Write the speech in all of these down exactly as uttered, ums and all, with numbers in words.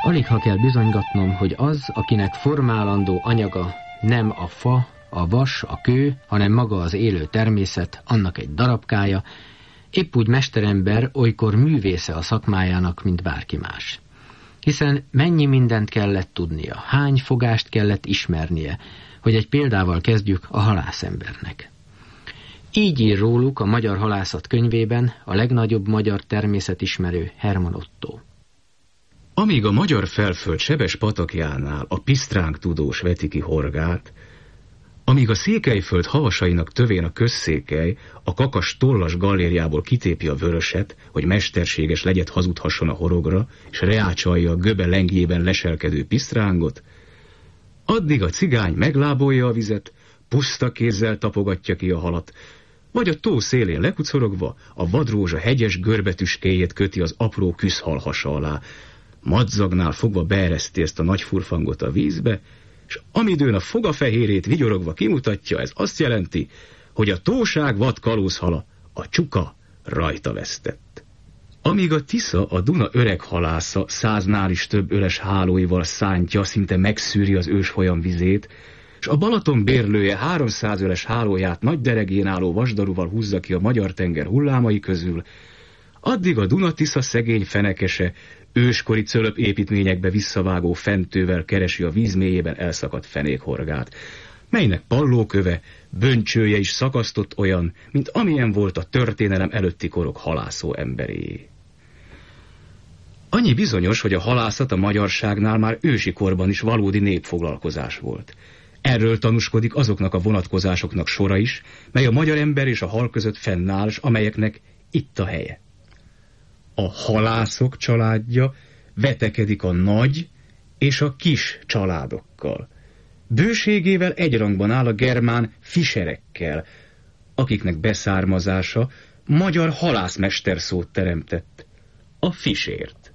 Alig ha kell bizonygatnom, hogy az, akinek formálandó anyaga nem a fa, a vas, a kő, hanem maga az élő természet, annak egy darabkája, épp úgy mesterember, olykor művésze a szakmájának, mint bárki más. Hiszen mennyi mindent kellett tudnia, hány fogást kellett ismernie, hogy egy példával kezdjük a halászembernek. Így ír róluk a Magyar Halászat könyvében a legnagyobb magyar természetismerő Herman Ottó. Amíg a magyar felföld sebes patakjánál a pisztránk tudós veti ki horgát, amíg a Székelyföld havasainak tövén a közszékely a kakas tollas gallérjából kitépi a vöröset, hogy mesterséges legyet hazudhasson a horogra, és reácsalja a göbe lengjében leselkedő pisztrángot, addig a cigány meglábolja a vizet, puszta kézzel tapogatja ki a halat, vagy a tó szélén lekucorogva a vadrózsa hegyes görbetüskéjét köti az apró küszhal hasa alá, madzagnál fogva beereszti ezt a nagy furfangot a vízbe, és amidőn a fogafehérét vigyorogva kimutatja, ez azt jelenti, hogy a tóság vad kalózhala, a csuka rajta vesztett. Amíg a Tisza, a Duna öreg halásza száznál is több öles hálóival szántja, szinte megszűri az ősfolyam vizét, és a Balaton bérlője háromszáz öles hálóját nagy deregén álló vasdaruval húzza ki a magyar tenger hullámai közül, addig a Duna-Tisza szegény fenekese őskori cölöp építményekbe visszavágó fentővel keresi a víz mélyében elszakadt fenékhorgát, melynek pallóköve, böncsője is szakasztott olyan, mint amilyen volt a történelem előtti korok halászó emberéjé. Annyi bizonyos, hogy a halászat a magyarságnál már ősi korban is valódi népfoglalkozás volt. Erről tanúskodik azoknak a vonatkozásoknak sora is, mely a magyar ember és a hal között fennáll, s amelyeknek itt a helye. A halászok családja vetekedik a nagy és a kis családokkal. Bőségével egy rangban áll a germán fischerekkel, akiknek beszármazása magyar halászmester szót teremtett, a fisért.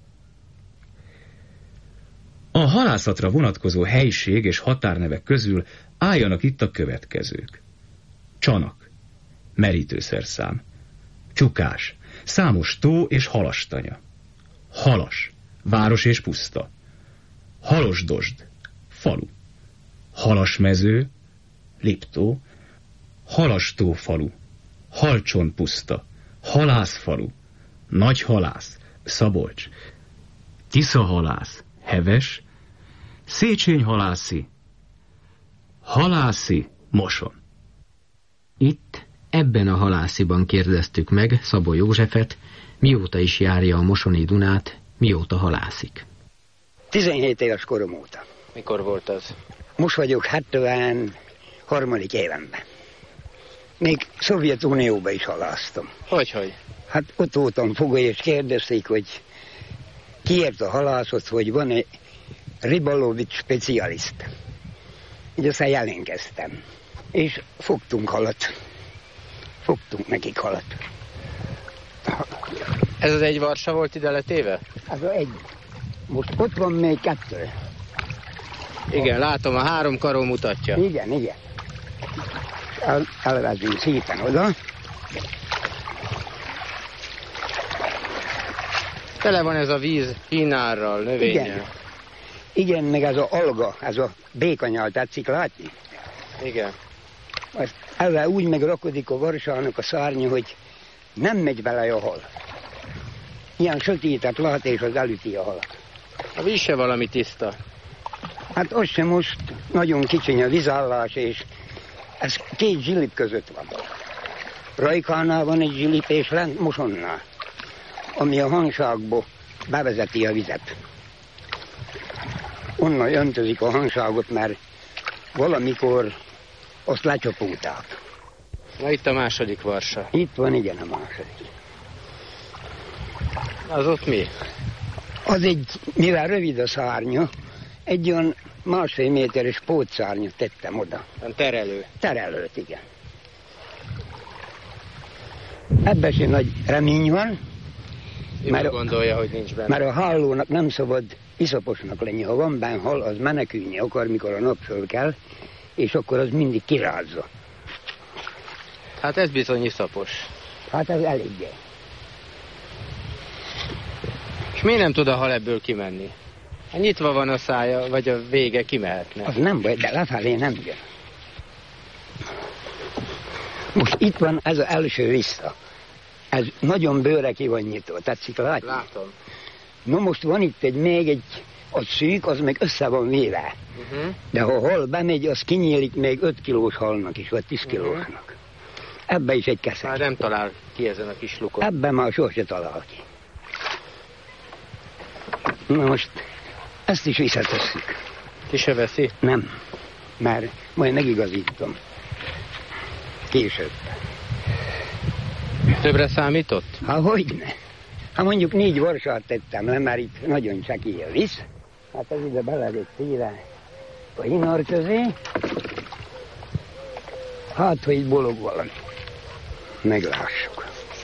A halászatra vonatkozó helység és határnevek közül álljanak itt a következők. Csanak, merítőszerszám, csukás, számos tó és halastanya, halas, város és puszta, halosdosd, falu, halasmező, Liptó, halastófalu, halcsontpuszta, halászfalu, nagyhalász, Szabolcs, Tiszahalász, Heves, Széchenyi-halászi, halászi, Moson. Itt, ebben a halásziban kérdeztük meg Szabó Józsefet, mióta is járja a mosoni Dunát, mióta halászik. tizenhét éves korom óta. Mikor volt az? Most vagyok hetvenharmadik évenben. Még Szovjetunióban is halásztam. Hogyhogy? Hát ott voltam fogva, és kérdezték, hogy kiért a halászot, hogy van-e ribalovics specialist. Így aztán jelentkeztem. És fogtunk halat. Fogtunk nekik halat. Ez az egy varsa volt ide letéve? Ez az egy. Most ott van még kettő. Igen, látom, a három karó mutatja. Igen, igen. El, elvezünk szépen oda. Tele van ez a víz hínárral, növényel. Igen. Igen, meg ez a alga, ez a békanyal tetszik látni? Igen. Azt ezzel úgy megrakodik a varsának a szárnya, hogy nem megy bele a hal. Ilyen sötétet lát, és az elüti a halat. A víz se valami tiszta. Hát az sem, most nagyon kicsiny a vízállás, és ez két zsilip között van. Rajkánál van egy zsilip, és lent Mosonnál, ami a hangságból bevezeti a vizet. Onnan öntözik a hangságot, mert valamikor azt lecsapulták. Na itt a második varsa. Itt van, igen, a második. Az ott mi? Az egy, mivel rövid a szárnya, egy olyan másfél méteres pótszárnyat tettem oda. A terelő. Terelőt, igen. Ebben sem nagy remény van. Mert gondolja, hogy nincs benne. Mert a hálónak nem szabad iszaposnak lenni. Ha van benne hal, az menekülni akar, mikor a nap föl kell, és akkor az mindig kirázza. Hát ez bizony iszapos. Hát ez eléggé. És miért nem tud a hal ebből kimenni? Nyitva van a szája, vagy a vége kimehetne. Az nem baj, de lefelé nem jön. Most itt van ez az első vissza. Ez nagyon bőre ki van nyitva, tetszik látni? Látom. Na most van itt egy, még egy, a szűk, az meg össze van véve. Uh-huh. De ha hal bemegy, az kinyílik még öt kilós halnak is, vagy tíz kilósnak. Uh-huh. Ebbe is egy keszeg. Már nem talál ki ezen a kis lukon. Ebben már sose talál ki. Na most ezt is visszatesszük. Ki se veszi? Nem, mert majd megigazítom. Később. Többre számított? Ha hogyne. Ha mondjuk négy varsát tettem le, mert itt nagyon csekély a visz. Hát ez ide bele lett téve a hinar közé. Hát, hogy itt bolog valami. Meglássuk.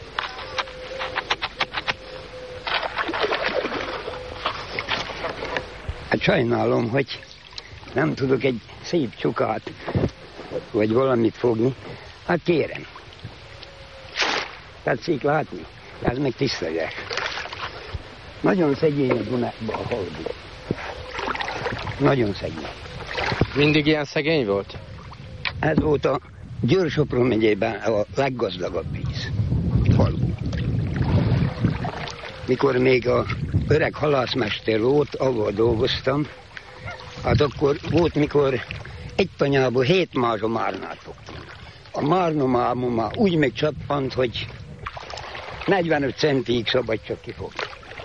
Hát sajnálom, hogy nem tudok egy szép csukát, vagy valamit fogni. Hát kérem. Tetszik látni? Ez meg tiszteles. Nagyon szegény a Dunába a halbú. Nagyon szegény. Mindig ilyen szegény volt? Ez volt a Győr-Sopron megyében a leggazdagabb víz. Halbú. Mikor még a öreg halászmester volt, ahol dolgoztam, hát akkor volt, mikor egy tanyából hét mázsa márnát fogtunk. A márnomámon már úgy megcsappant, hogy negyvenöt centig szabad csak kifogni.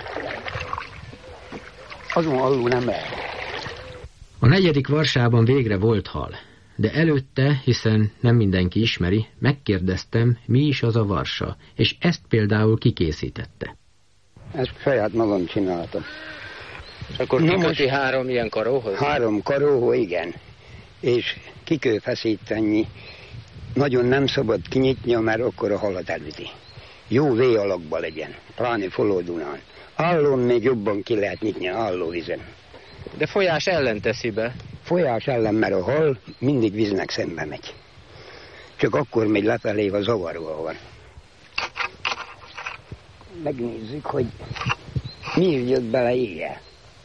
Azon alul nem lehet. A negyedik varsában végre volt hal, de előtte, hiszen nem mindenki ismeri, megkérdeztem, mi is az a varsa, és ezt például kikészítette. Ezt saját magam csináltam. És akkor kiköti három ilyen karóhoz? Három karóhoz, igen. És ki kell feszíteni. Nagyon nem szabad kinyitnia, mert akkor a halat elüti. Jó vé alakba legyen, pláne Foló-Dunán. Állón még jobban ki lehet nyitni, állóvízen. De folyás ellen teszi be. Folyás ellen, mert a hal mindig víznek szembe megy. Csak akkor megy lefelé, ha zavarva van. Megnézzük, hogy mi jött bele éjjel.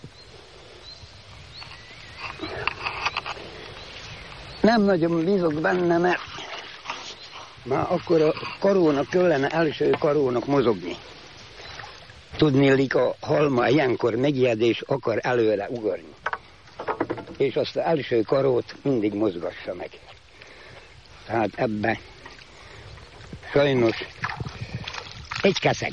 Nem nagyon bízok benne, mert már akkor a karónak kellene, első karónak mozogni. Tudnélik, a halma ilyenkor megijed és akar előre ugorni. És azt az első karót mindig mozgassa meg. Tehát ebbe sajnos egy keszeg.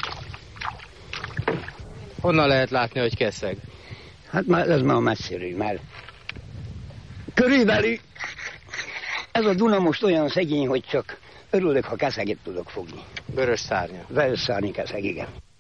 Honnan lehet látni, hogy keszeg? Hát már ez már messziről, mert körülbelül ez a Duna most olyan szegény, hogy csak örülök, ha keszeget tudok fogni. Vörös szárnya. Vörös szárnyi keszeg, igen.